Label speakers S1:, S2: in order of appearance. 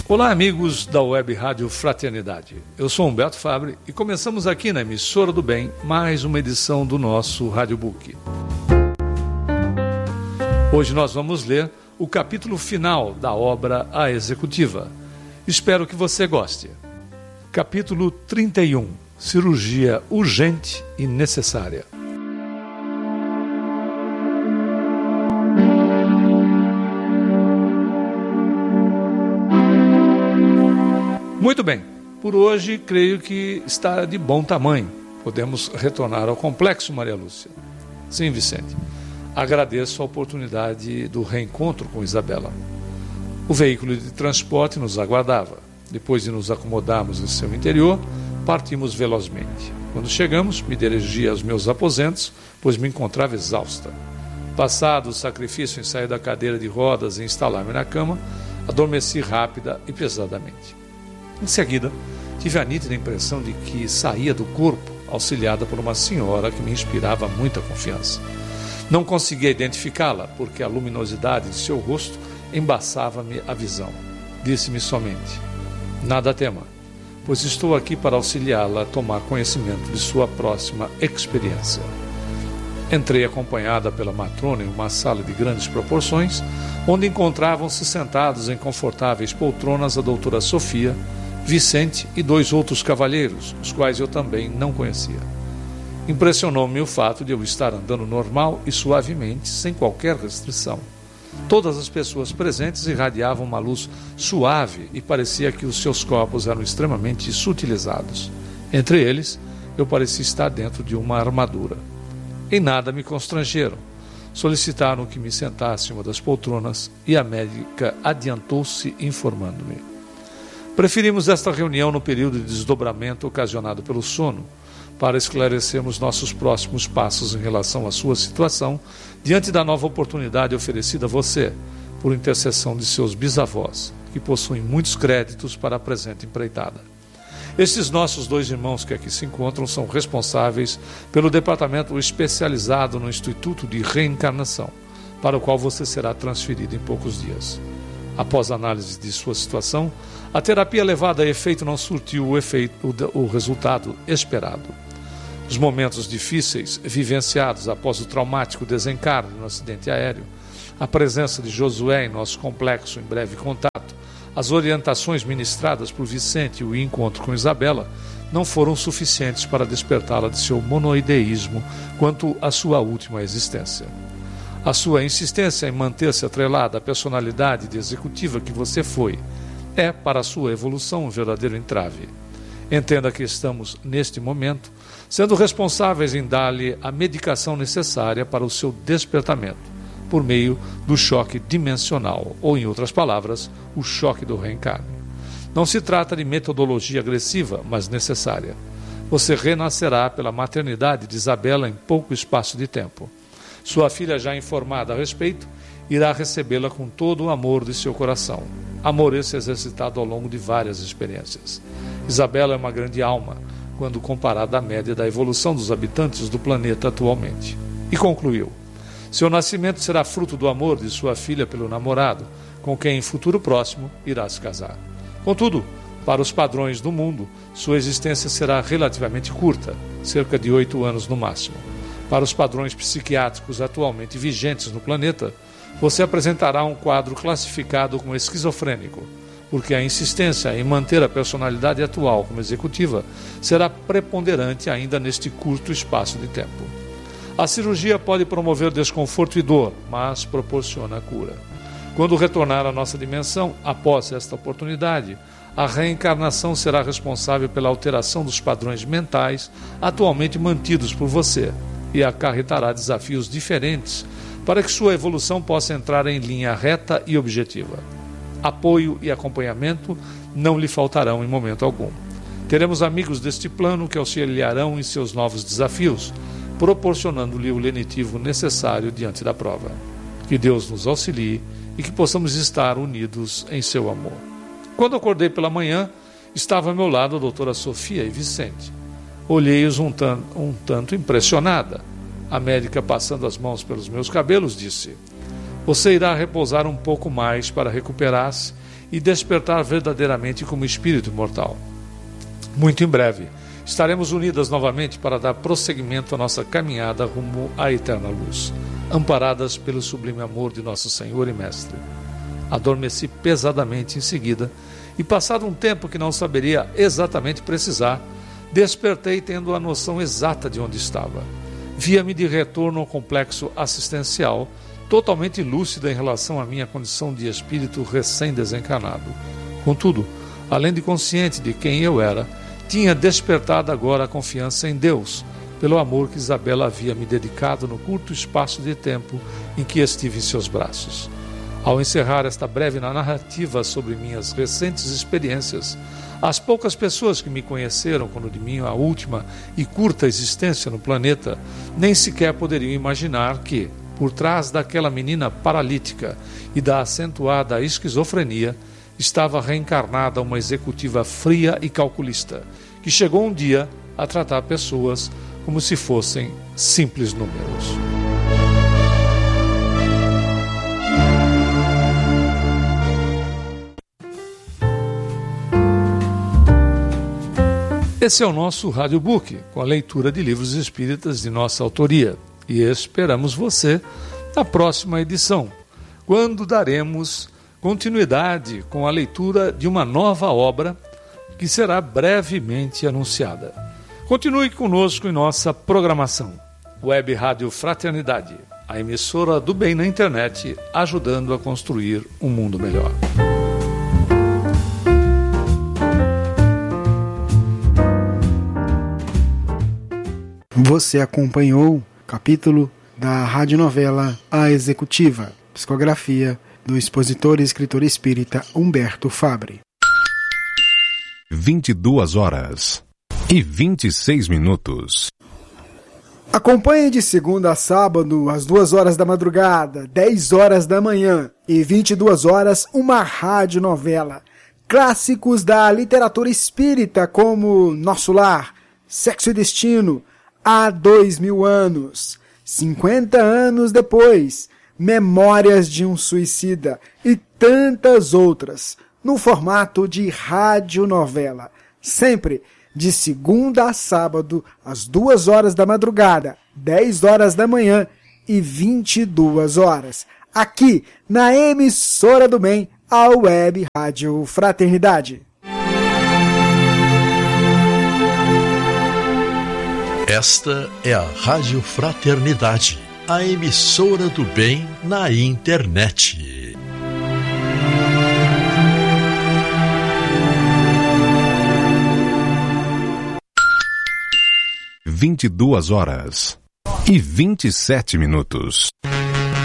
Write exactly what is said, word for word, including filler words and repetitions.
S1: Olá, amigos da Web Rádio Fraternidade. Eu sou Humberto Fabre e começamos aqui na Emissora do Bem mais uma edição do nosso Radiobook. Hoje nós vamos ler o capítulo final da obra A Executiva. Espero que você goste. Capítulo trinta e um. Cirurgia urgente e necessária. Muito bem, por hoje creio que está de bom tamanho. Podemos retornar ao complexo, Maria Lúcia. Sim, Vicente. Agradeço a oportunidade do reencontro com Isabela. O veículo de transporte nos aguardava. Depois de nos acomodarmos em seu interior, partimos velozmente. Quando chegamos, me dirigi aos meus aposentos, pois me encontrava exausta. Passado o sacrifício em sair da cadeira de rodas e instalar-me na cama, adormeci rápida e pesadamente. Em seguida, tive a nítida impressão de que saía do corpo, auxiliada por uma senhora que me inspirava muita confiança. Não conseguia identificá-la, porque a luminosidade de seu rosto embaçava-me a visão. Disse-me somente: nada tema, pois estou aqui para auxiliá-la a tomar conhecimento de sua próxima experiência. Entrei acompanhada pela matrona em uma sala de grandes proporções, onde encontravam-se sentados em confortáveis poltronas a doutora Sofia, Vicente e dois outros cavalheiros, os quais eu também não conhecia. Impressionou-me o fato de eu estar andando normal e suavemente, sem qualquer restrição. Todas as pessoas presentes irradiavam uma luz suave e parecia que os seus corpos eram extremamente sutilizados. Entre eles, eu parecia estar dentro de uma armadura. Em nada me constrangeram. Solicitaram que me sentasse em uma das poltronas e a médica adiantou-se informando-me. Preferimos esta reunião no período de desdobramento ocasionado pelo sono, para esclarecermos nossos próximos passos em relação à sua situação, diante da nova oportunidade oferecida a você, por intercessão de seus bisavós, que possuem muitos créditos para a presente empreitada. Estes nossos dois irmãos que aqui se encontram são responsáveis pelo departamento especializado no Instituto de Reencarnação, para o qual você será transferido em poucos dias. Após a análise de sua situação, a terapia levada a efeito não surtiu o, efeito, o, o resultado esperado. Os momentos difíceis vivenciados após o traumático desencarne no acidente aéreo, a presença de Josué em nosso complexo em breve contato, as orientações ministradas por Vicente e o encontro com Isabela não foram suficientes para despertá-la de seu monoideísmo quanto à sua última existência. A sua insistência em manter-se atrelada à personalidade de executiva que você foi é, para a sua evolução, um verdadeiro entrave. Entenda que estamos, neste momento, sendo responsáveis em dar-lhe a medicação necessária para o seu despertamento, por meio do choque dimensional, ou, em outras palavras, o choque do reencarne. Não se trata de metodologia agressiva, mas necessária. Você renascerá pela maternidade de Isabela em pouco espaço de tempo. Sua filha, já informada a respeito, irá recebê-la com todo o amor de seu coração. Amor esse exercitado ao longo de várias experiências. Isabela é uma grande alma, quando comparada à média da evolução dos habitantes do planeta atualmente. E concluiu: seu nascimento será fruto do amor de sua filha pelo namorado, com quem em futuro próximo irá se casar. Contudo, para os padrões do mundo, sua existência será relativamente curta, cerca de oito anos no máximo. Para os padrões psiquiátricos atualmente vigentes no planeta, você apresentará um quadro classificado como esquizofrênico, porque a insistência em manter a personalidade atual como executiva será preponderante ainda neste curto espaço de tempo. A cirurgia pode promover desconforto e dor, mas proporciona a cura. Quando retornar à nossa dimensão, após esta oportunidade, a reencarnação será responsável pela alteração dos padrões mentais atualmente mantidos por você e acarretará desafios diferentes para que sua evolução possa entrar em linha reta e objetiva. Apoio e acompanhamento não lhe faltarão em momento algum. Teremos amigos deste plano que auxiliarão em seus novos desafios, proporcionando-lhe o lenitivo necessário diante da prova. Que Deus nos auxilie e que possamos estar unidos em seu amor. Quando acordei pela manhã, estava ao meu lado a doutora Sofia e Vicente. Olhei-os um, tan- um tanto impressionada. A médica, passando as mãos pelos meus cabelos, disse: você irá repousar um pouco mais para recuperar-se e despertar verdadeiramente como espírito imortal. Muito em breve, estaremos unidas novamente para dar prosseguimento à nossa caminhada rumo à eterna luz, amparadas pelo sublime amor de nosso Senhor e Mestre. Adormeci pesadamente em seguida e, passado um tempo que não saberia exatamente precisar, despertei tendo a noção exata de onde estava. Via-me de retorno ao complexo assistencial, totalmente lúcida em relação à minha condição de espírito recém-desencarnado. Contudo, além de consciente de quem eu era, tinha despertado agora a confiança em Deus, pelo amor que Isabela havia me dedicado no curto espaço de tempo em que estive em seus braços. Ao encerrar esta breve narrativa sobre minhas recentes experiências, as poucas pessoas que me conheceram quando de minha última e curta existência no planeta nem sequer poderiam imaginar que, por trás daquela menina paralítica e da acentuada esquizofrenia, estava reencarnada uma executiva fria e calculista, que chegou um dia a tratar pessoas como se fossem simples números. Esse é o nosso Radiobook, com a leitura de livros espíritas de nossa autoria. E esperamos você na próxima edição, quando daremos continuidade com a leitura de uma nova obra que será brevemente anunciada. Continue conosco em nossa programação. Web Rádio Fraternidade, a emissora do bem na internet, ajudando a construir um mundo melhor.
S2: Você acompanhou o capítulo da radionovela A Executiva, psicografia do expositor e escritor espírita Humberto Fabre.
S3: vinte e duas horas e vinte e seis minutos.
S2: Acompanhe de segunda a sábado, às duas horas da madrugada, dez horas da manhã e vinte e duas horas, uma radionovela. Clássicos da literatura espírita como Nosso Lar, Sexo e Destino, Há dois mil anos, cinquenta anos depois, Memórias de um Suicida e tantas outras, no formato de radionovela, sempre de segunda a sábado, às duas horas da madrugada, dez horas da manhã e vinte e duas horas, aqui na emissora do bem, a Web Rádio Fraternidade.
S4: Esta é a Rádio Fraternidade, a emissora do bem na internet.
S3: vinte e duas horas e vinte e sete minutos.